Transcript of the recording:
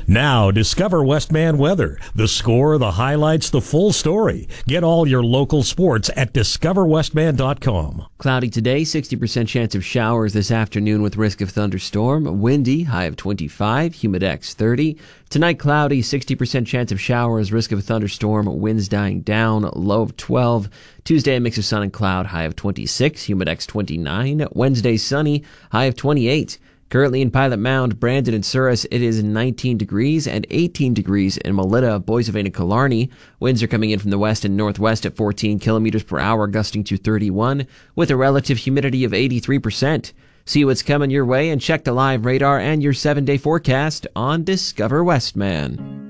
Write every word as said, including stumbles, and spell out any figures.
Now, Discover Westman weather. The score, the highlights, the full story. Get all your local sports at discover westman dot com. Cloudy today, sixty percent chance of showers this afternoon with risk of thunderstorm. Windy, high of twenty-five, humidex thirty. Tonight, cloudy, sixty percent chance of showers, risk of thunderstorm, winds dying down, low of twelve. Tuesday, a mix of sun and cloud, high of twenty-six, humidex twenty-nine. Wednesday, sunny, high of twenty-eight. Currently in Pilot Mound, Brandon, and Souris, it is nineteen degrees and eighteen degrees in Melita, Boissevain, and Killarney. Winds are coming in from the west and northwest at fourteen kilometers per hour, gusting to thirty-one, with a relative humidity of eighty-three percent. See what's coming your way and check the live radar and your seven-day forecast on Discover Westman.